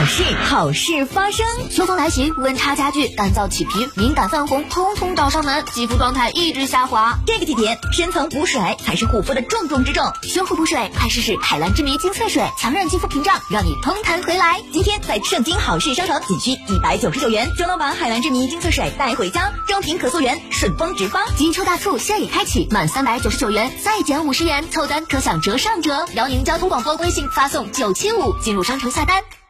好事发生。 秋风来袭，温差加剧，干燥起皮，敏感泛红，通通找上门，肌肤状态一直下滑。 这个季节，深层补水才是护肤的重中之重。 修护补水，快试试海蓝之谜精粹水，强韧肌肤屏障，让你通弹回来。 今天在盛京好事商城仅需199元，就能把海蓝之谜精粹水带回家，正品可溯源，顺丰直发。 金秋大促现已开启，满399元再减50元，凑单可享折上折。辽宁交通广播微信发送975进入商城下单。